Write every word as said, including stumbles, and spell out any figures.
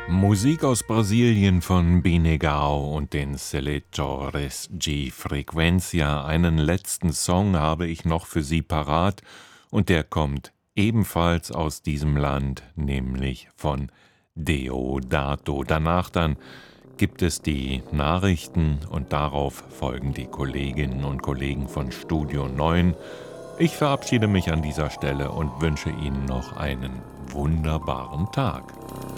Musik aus Brasilien von Benegao und den Seletores de Frequência. Einen letzten Song habe ich noch für Sie parat und der kommt ebenfalls aus diesem Land, nämlich von Deodato. Danach dann gibt es die Nachrichten und darauf folgen die Kolleginnen und Kollegen von Studio neun. Ich verabschiede mich an dieser Stelle und wünsche Ihnen noch einen wunderbaren Tag.